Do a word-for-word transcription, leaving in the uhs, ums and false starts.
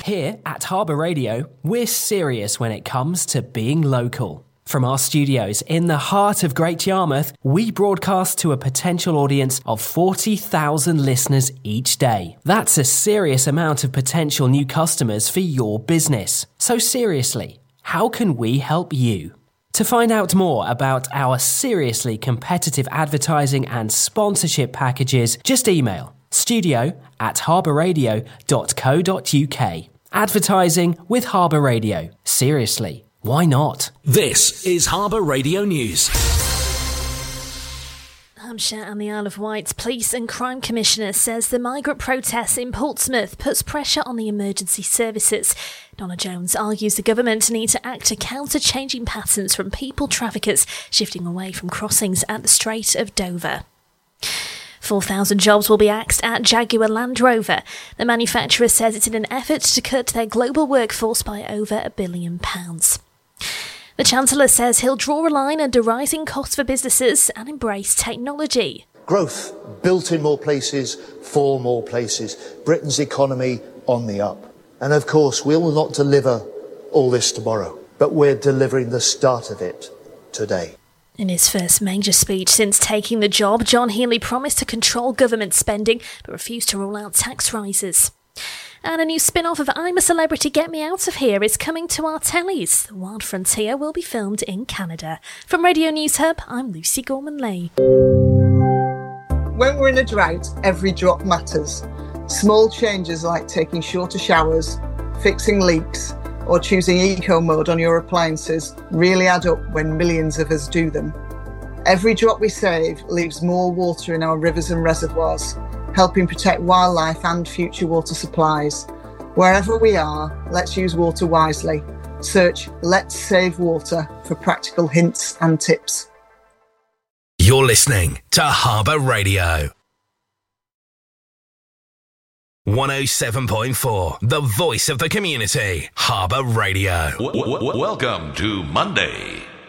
Here at Harbour Radio, we're serious when it comes to being local. From our studios in the heart of Great Yarmouth, we broadcast to a potential audience of forty thousand listeners each day. That's a serious amount of potential new customers for your business. So seriously, how can we help you? To find out more about our seriously competitive advertising and sponsorship packages, just email studio at harbourradio dot co dot uk. Advertising with Harbour Radio. Seriously, why not? This is Harbour Radio News. Hampshire and the Isle of Wight's Police and Crime Commissioner says the migrant protests in Portsmouth puts pressure on the emergency services. Donna Jones argues the government need to act to counter changing patterns from people traffickers shifting away from crossings at the Strait of Dover. four thousand jobs will be axed at Jaguar Land Rover. The manufacturer says it's in an effort to cut their global workforce by over a billion pounds. The Chancellor says he'll draw a line under rising costs for businesses and embrace technology. Growth built in more places, for more places. Britain's economy on the up. And of course, we will not deliver all this tomorrow, but we're delivering the start of it today. In his first major speech since taking the job, John Healey promised to control government spending but refused to rule out tax rises. And a new spin-off of I'm a Celebrity, Get Me Out of Here is coming to our tellies. The Wild Frontier will be filmed in Canada. From Radio News Hub, I'm Lucy Gorman-Lee. When we're in a drought, every drop matters. Small changes like taking shorter showers, fixing leaks, or choosing eco mode on your appliances really add up when millions of us do them. Every drop we save leaves more water in our rivers and reservoirs, helping protect wildlife and future water supplies. Wherever we are, let's use water wisely. Search Let's Save Water for practical hints and tips. You're listening to Harbour Radio. one oh seven point four, the voice of the community. Harbour Radio. W- w- welcome to Monday.